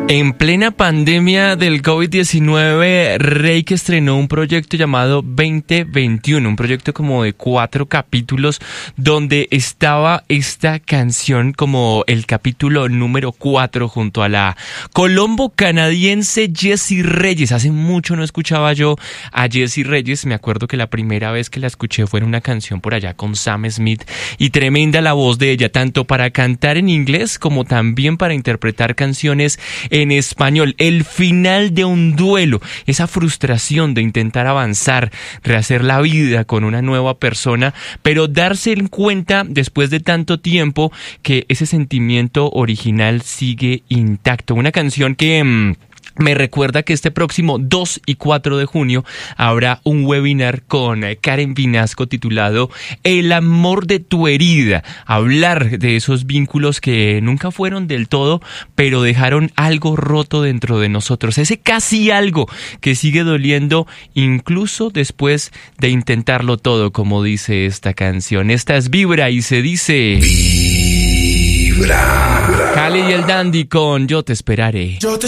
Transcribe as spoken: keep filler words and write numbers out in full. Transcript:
En plena pandemia del covid diecinueve, Reik estrenó un proyecto llamado veinte veintiuno, un proyecto como de cuatro capítulos donde estaba esta canción como el capítulo número cuatro junto a la colombo-canadiense Jessie Reyes. Hace mucho no escuchaba yo a Jessie Reyes, me acuerdo que la primera vez que la escuché fue en una canción por allá con Sam Smith y tremenda la voz de ella, tanto para cantar en inglés como también para interpretar canciones en español. El final de un duelo, esa frustración de intentar avanzar, rehacer la vida con una nueva persona, pero darse en cuenta después de tanto tiempo que ese sentimiento original sigue intacto. Una canción que mmm, me recuerda que este próximo dos y cuatro de junio habrá un webinar con Karen Vinasco titulado El amor de tu herida. Hablar de esos vínculos que nunca fueron del todo, pero dejaron algo roto dentro de nosotros. Ese casi algo que sigue doliendo incluso después de intentarlo todo, como dice esta canción. Esta es Vibra y se dice... Vibra. Cali y el Dandy con Yo te esperaré. Yo te